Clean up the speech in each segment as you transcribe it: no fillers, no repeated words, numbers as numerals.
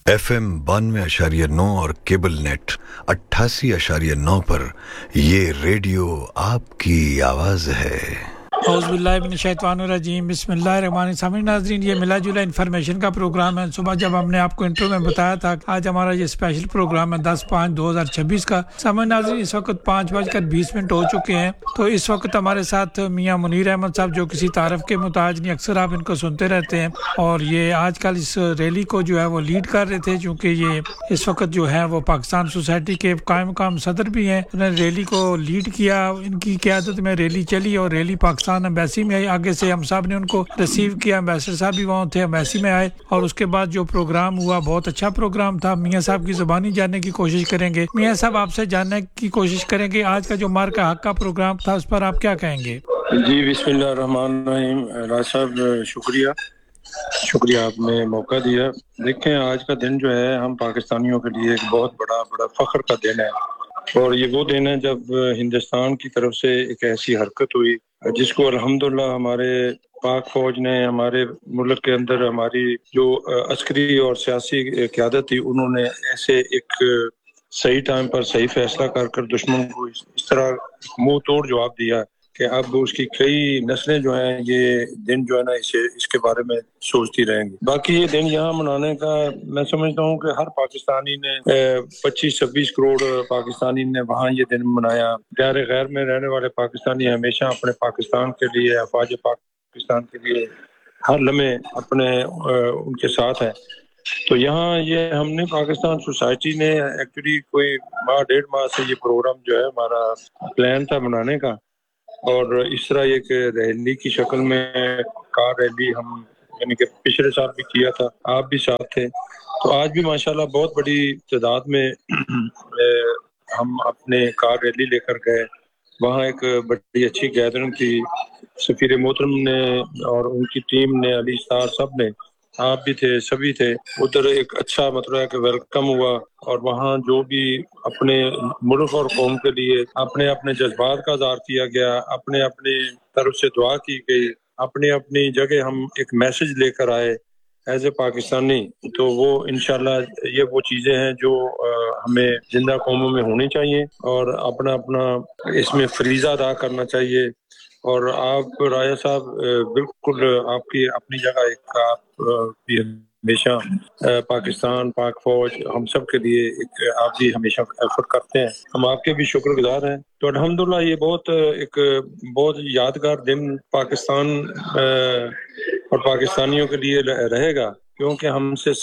FM 92.9 और cable net 88.9 पर ये रेडियो आपकी आवाज़ है। औज़ुबिल्लाहिमिनश्शैतानिर्रजीम बिस्मिल्लाहिर्रहमानिर्रहीम। नाज़रीन, ये मिला जुला इन्फॉर्मेशन का प्रोग्राम है। सुबह जब हमने आपको इंट्रो में बताया था कि आज हमारा ये स्पेशल प्रोग्राम है 10/5/2026 का। समय नाज़रीन, इस वक्त 5:20 हो चुके हैं। तो इस वक्त हमारे साथ मियां मुनीर अहमद साहब, जो किसी तारफ़ के मुताज नहीं, अक्सर आप इनको सुनते रहते हैं, और ये आजकल इस रैली को जो है वो लीड कर रहे थे, क्योंकि ये इस वक्त जो है वो पाकिस्तान सोसाइटी के कायम मकाम सदर भी हैं। उन्होंने रैली को लीड किया, इनकी क़यादत में रैली चली और रैली पाकिस्तान एम्बेसी में आई। आगे से हम साहब ने उनको रिसीव किया, एम्बेसडर साहब भी वहाँ थे, एम्बेसी में आए, और उसके बाद जो प्रोग्राम हुआ बहुत अच्छा प्रोग्राम था। मियाँ साहब की ज़बानी जानने की कोशिश करेंगे। मियाँ साहब, आपसे जानने की कोशिश करेंगे आज का जो मार्का हक का प्रोग्राम था उस पर आप क्या कहेंगे? जी, बिस्मिल्लाहिर्रहमानिर्रहीम। राज साहब, शुक्रिया आपने मौका दिया। देखें, आज का दिन जो है हम पाकिस्तानियों के लिए एक बहुत बड़ा फ़ख्र का दिन है, और ये वो दिन है जब हिंदुस्तान की तरफ से एक ऐसी हरकत हुई जिसको अल्हम्दुलिल्लाह हमारे पाक फौज ने, हमारे मुल्क के अंदर हमारी जो अस्करी और सियासी क़यादत थी, उन्होंने ऐसे एक सही टाइम पर सही फैसला कर दुश्मन को इस तरह मुंह तोड़ जवाब दिया कि अब उसकी कई नस्लें जो हैं ये दिन जो है ना इसके बारे में सोचती रहेंगी। बाकी ये दिन यहाँ मनाने का मैं समझता हूँ कि हर पाकिस्तानी ने 25-26 करोड़ पाकिस्तानी ने वहाँ ये दिन मनाया। दायरे गैर में रहने वाले पाकिस्तानी हमेशा अपने पाकिस्तान के लिए, अफवाज पाकिस्तान के लिए हर लम्हे अपने उनके साथ हैं। तो यहाँ ये हमने पाकिस्तान सोसाइटी ने एक्चुअली कोई डेढ़ माह से ये प्रोग्राम जो है हमारा प्लान था मनाने का, और इस तरह एक रैली की शक्ल में कार रैली हम यानी कि पिछले साल भी किया था, आप भी साथ थे। तो आज भी माशाल्लाह बहुत बड़ी तादाद में हम अपने कार रैली लेकर गए। वहाँ एक बड़ी अच्छी गैदरिंग थी। सफीर मोहतरम ने और उनकी टीम ने, अली स्टार सब ने, आप भी थे, सभी थे उधर। एक अच्छा मतलब है कि वेलकम हुआ, और वहाँ जो भी अपने मुल्क और कौम के लिए अपने अपने जज्बात का इज़हार किया गया, अपने अपने तरफ से दुआ की गई, अपनी अपनी जगह हम एक मैसेज लेकर आए एज ए पाकिस्तानी। तो वो इंशाल्लाह ये वो चीज़ें हैं जो हमें जिंदा कौमों में होनी चाहिए, और अपना अपना इसमें फरीज़ा अदा करना चाहिए। और आप राजा साहब, बिल्कुल आपकी अपनी जगह एक आप भी हमेशा पाकिस्तान, पाक फौज, हम सब के लिए एक आप भी हमेशा एफर्ट करते हैं, हम आपके भी शुक्रगुजार हैं। तो अल्हम्दुलिल्लाह ये बहुत यादगार दिन पाकिस्तान और पाकिस्तानियों के लिए रहेगा, क्योंकि हमसे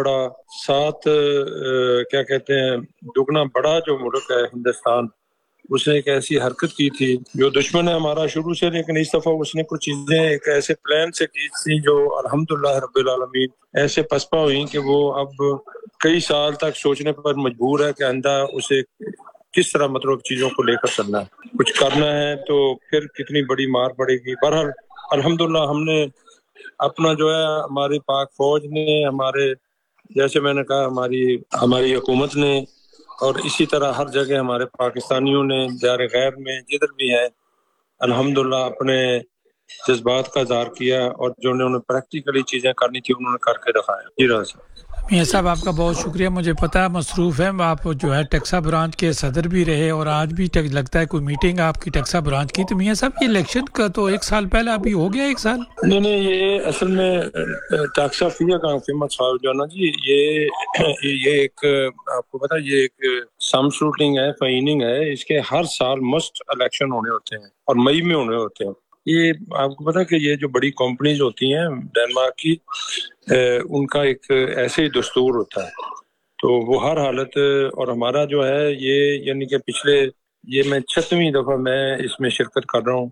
क्या कहते हैं, दुगना बड़ा जो मुल्क है हिंदुस्तान, उसने एक ऐसी हरकत की थी जो दुश्मन है हमारा शुरू से, लेकिन इस दफा उसने कुछ चीजें एक ऐसे प्लान से की थी जो अल्हम्दुलिल्लाह रब्बिल आलमीन ऐसे पसपा हुई कि वो अब कई साल तक सोचने पर मजबूर है कि आइंदा उसे किस तरह मतलब चीजों को लेकर चलना है, कुछ करना है, तो फिर कितनी बड़ी मार पड़ेगी। बहरहाल अल्हम्दुलिल्लाह हमने अपना जो है, हमारी पाक फौज ने, हमारे जैसे मैंने कहा हमारी हुकूमत ने, और इसी तरह हर जगह हमारे पाकिस्तानियों ने दायरे गैर में जिधर भी है अल्हम्दुलिल्लाह अपने जज्बात का इज़हार किया, और जो उन्होंने प्रैक्टिकली चीज़ें करनी थी उन्होंने करके दिखाया। जी राज मियाँ साहब, आपका बहुत शुक्रिया। मुझे पता है मसरूफ़ है, आप जो है टेक्सा ब्रांच के सदर भी रहे, और आज भी लगता है कोई मीटिंग आपकी टेक्सा ब्रांच की। तो मियाँ साहब, ये इलेक्शन का तो 1 साल पहले अभी हो गया, 1 साल? नहीं, ये असल में टेक्सा फेमस साहब जो है ना जी, ये एक आपको पता है, ये एक सम शूटिंग है, फाइनिंग है, इसके हर साल मस्ट इलेक्शन होने होते हैं और मई में होने होते हैं। ये आपको पता है कि ये जो बड़ी कंपनीज होती हैं डेनमार्क की, उनका एक ऐसे ही दस्तूर होता है, तो वो हर हालत, और हमारा जो है ये यानी कि ये मैं 6वीं दफा मैं इसमें शिरकत कर रहा हूँ,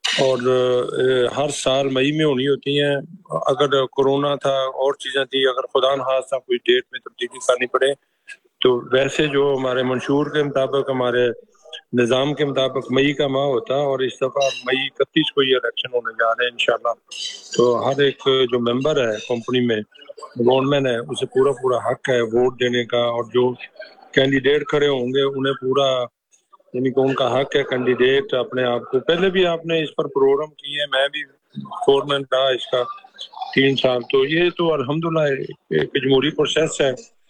और हर साल मई में होनी होती हैं। अगर कोरोना था और चीजें थी, अगर खुदा न खास्ता कोई डेट में तब्दीली करनी पड़े, तो वैसे जो हमारे मंशूर के मुताबिक, हमारे निज़ाम के मुताबिक मई का माह होता है, और इस दफा मई 31 को ये इलेक्शन होने जा रहे हैं इंशाल्लाह। तो हर एक जो मेंबर है कंपनी में, गवर्नमेंट है, उसे पूरा हक है वोट देने का, और जो कैंडिडेट खड़े होंगे उन्हें पूरा यानी कि उनका हक है कैंडिडेट अपने आप को। पहले भी आपने इस पर प्रोग्राम किए हैं, मैं भी फोरमैन था इसका 3 साल। तो ये तो अल्हम्दुलिल्लाह एक जमहूरी प्रोसेस है,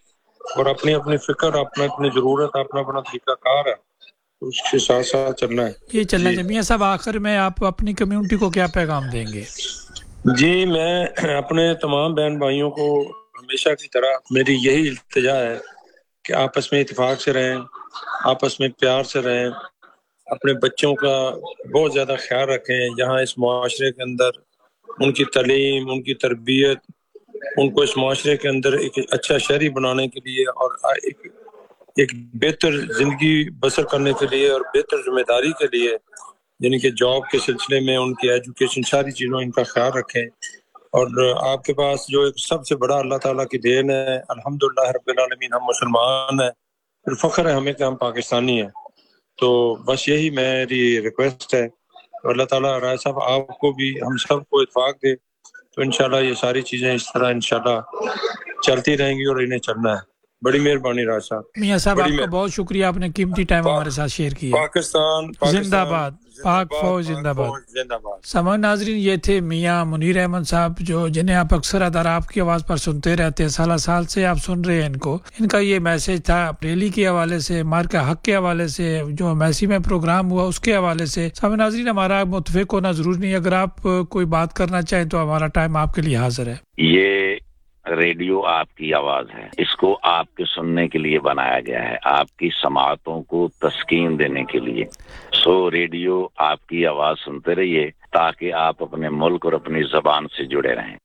اور اپنی اپنی فکر، اپنی ضرورت، اپنا طریقہ کار ہے، اس کے ساتھ ساتھ چلنا ہے. یہ چلنا چاہیے. میاں صاحب آخر میں آپ اپنی کمیونٹی کو کیا پیغام دیں گے؟ جی میں اپنے تمام بہن بھائیوں کو ہمیشہ کی طرح میری یہی التجا ہے کہ آپس میں اتفاق سے رہیں، آپس میں پیار سے رہیں، اپنے بچوں کا بہت زیادہ خیال رکھیں. یہاں اس معاشرے کے اندر ان کی تعلیم، ان کی تربیت، ان کو اس معاشرے کے اندر ایک اچھا شہری بنانے کے لیے اور ایک بہتر زندگی بسر کرنے کے لیے اور بہتر ذمہ داری کے لیے، یعنی کہ جاب کے سلسلے میں ان کی ایجوکیشن، ساری چیزوں ان کا خیال رکھیں. اور آپ کے پاس جو ایک سب سے بڑا اللہ تعالیٰ کی دین ہے، الحمدللہ رب العالمین، ہم مسلمان ہیں، پھر فخر ہے ہمیں کہ ہم پاکستانی ہیں. تو بس یہی میری ریکویسٹ ہے. اللہ تعالیٰ رائے صاحب آپ کو بھی ہم سب کو اتفاق دے، تو انشاءاللہ یہ ساری چیزیں اس طرح انشاءاللہ چلتی رہیں گی اور انہیں چلنا ہے. بڑی مہربانی راج صاحب. میاں صاحب آپ کا بہت شکریہ، آپ نے قیمتی ٹائم ہمارے ساتھ شیئر کیا. پاکستان زندہ باد، پاک فوج زندہ باد. سامعین ناظرین، یہ تھے میاں منیر احمد صاحب، جنہیں آپ اکثر ادھر آپ کی آواز پر سنتے رہتے ہیں. سال سے آپ سن رہے ہیں ان کو. ان کا یہ میسج تھا ریلی کے حوالے سے، مارکا حق کے حوالے سے، جو میسی میں پروگرام ہوا اس کے حوالے سے. سامعین ناظرین، ہمارا متفق ہونا ضروری نہیں، اگر آپ کوئی بات کرنا چاہیں تو ہمارا ٹائم آپ کے لیے حاضر ہے. یہ ریڈیو آپ کی آواز ہے، اس کو آپ کے سننے کے لیے بنایا گیا ہے، آپ کی سماعتوں کو تسکین دینے کے لیے. ریڈیو آپ کی آواز سنتے رہیے تاکہ آپ اپنے ملک اور اپنی زبان سے جڑے رہیں.